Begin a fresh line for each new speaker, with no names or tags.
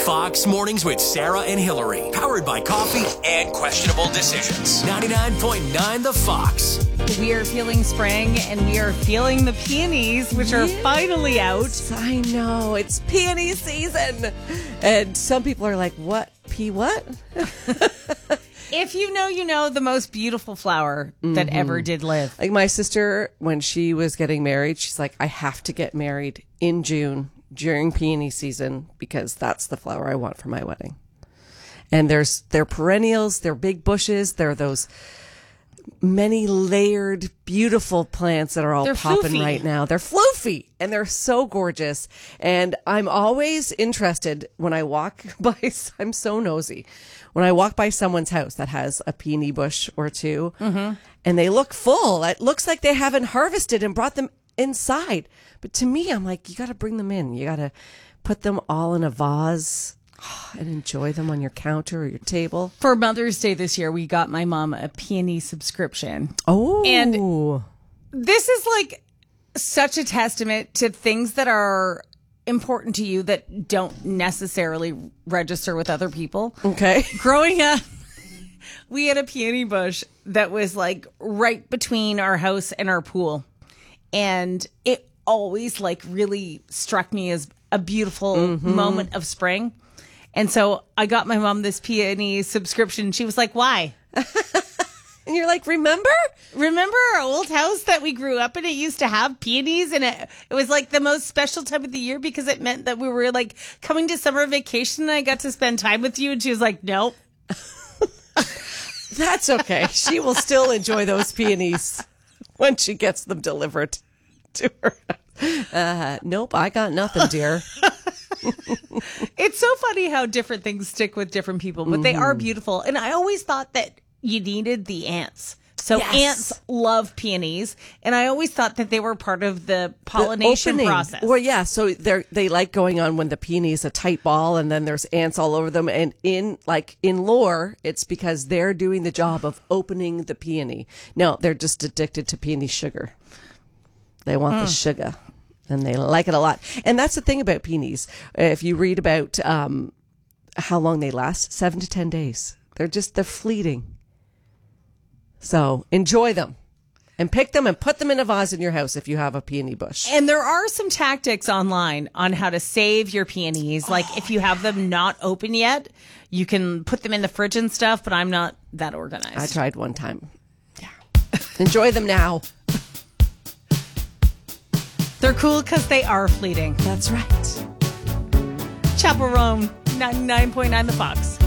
Fox Mornings with Sarah and Hillary. Powered by coffee and questionable decisions. 99.9 The Fox.
We are feeling spring and we are feeling the peonies, which are finally out.
I know. It's peony season. And some people are like, what? What?
If you know the most beautiful flower that ever did live.
Like my sister, when she was getting married, she's like, I have to get married in June during peony season because that's the flower I want for my wedding. And they're perennials, they're big bushes, they're those many layered, beautiful plants that are all popping
floofy
right now. They're floofy and they're so gorgeous. And I'm always interested when I walk by, I'm so nosy. When I walk by someone's house that has a peony bush or two and they look full, it looks like they haven't harvested and brought them inside. But to me, I'm like, you got to bring them in. You got to put them all in a vase and enjoy them on your counter or your table.
For Mother's Day this year, we got my mom a peony subscription.
Oh.
And this is like such a testament to things that are important to you that don't necessarily register with other people.
Okay.
Growing up, we had a peony bush that was like right between our house and our pool. And it always like really struck me as a beautiful moment of spring. And so I got my mom this peony subscription. She was like, why?
And you're like, remember
our old house that we grew up in? It used to have peonies, and it was like the most special time of the year because it meant that we were like coming to summer vacation and I got to spend time with you. And she was like, nope.
That's okay. She will still enjoy those peonies when she gets them delivered to her. Nope, I got nothing, dear.
It's so funny how different things stick with different people, but they are beautiful. And I always thought that you needed the ants. So ants love peonies, and I always thought that they were part of the pollination process.
Well, yeah, so they like going on when the peony is a tight ball, and then there's ants all over them. And in lore, it's because they're doing the job of opening the peony. No, they're just addicted to peony sugar. They want the sugar, and they like it a lot. And that's the thing about peonies. If you read about how long they last, 7 to 10 days. They're fleeting. So enjoy them and pick them and put them in a vase in your house if you have a peony bush.
And there are some tactics online on how to save your peonies. Like if you have them not open yet, you can put them in the fridge and stuff, but I'm not that organized.
I tried one time. Yeah. Enjoy them now.
They're cool because they are fleeting.
That's right.
Chaparral 99.9 The Fox.